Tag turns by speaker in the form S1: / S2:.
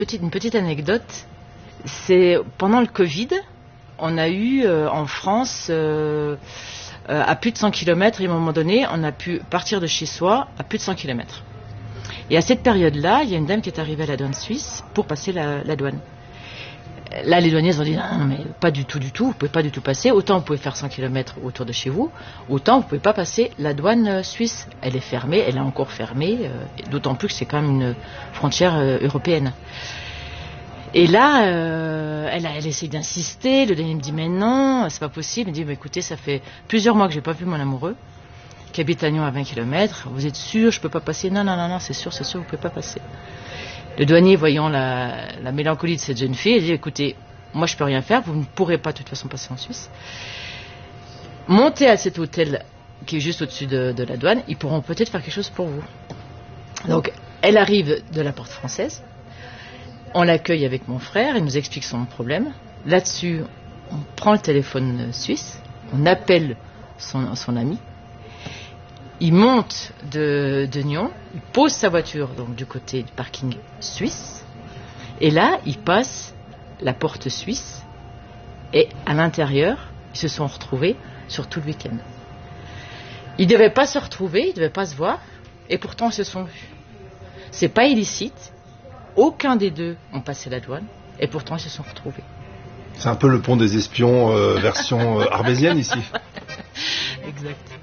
S1: Une petite anecdote, c'est pendant le Covid, on a eu en France, à plus de 100 km, et à un moment donné, on a pu partir de chez soi à plus de 100 km. Et à cette période-là, il y a une dame qui est arrivée à la douane suisse pour passer la douane. Là, les douaniers ont dit non, mais pas du tout, vous pouvez pas du tout passer. Autant vous pouvez faire 100 km autour de chez vous, autant vous pouvez pas passer la douane suisse. Elle est fermée, elle est encore fermée, d'autant plus que c'est quand même une frontière européenne. Et là, elle essaie d'insister, le douanier me dit mais non, c'est pas possible. Il me dit mais écoutez, ça fait plusieurs mois que j'ai pas vu mon amoureux, qui habite à Nyon à 20 km, vous êtes sûr, je peux pas passer? Non, c'est sûr, vous pouvez pas passer. Le douanier, voyant la mélancolie de cette jeune fille, il dit écoutez, moi je peux rien faire, vous ne pourrez pas de toute façon passer en Suisse. Montez à cet hôtel qui est juste au-dessus de la douane, ils pourront peut-être faire quelque chose pour vous. Donc, elle arrive de la porte française, on l'accueille avec mon frère, il nous explique son problème. Là-dessus, on prend le téléphone suisse, on appelle son ami. Il monte de Nyon, il pose sa voiture donc du côté du parking suisse, et là, il passe la porte suisse, et à l'intérieur, ils se sont retrouvés sur tout le week-end. Ils ne devaient pas se retrouver, ils ne devaient pas se voir, et pourtant ils se sont vus. C'est pas illicite, aucun des deux ont passé la douane, et pourtant ils se sont retrouvés.
S2: C'est un peu le pont des espions version armésienne ici.
S1: Exact.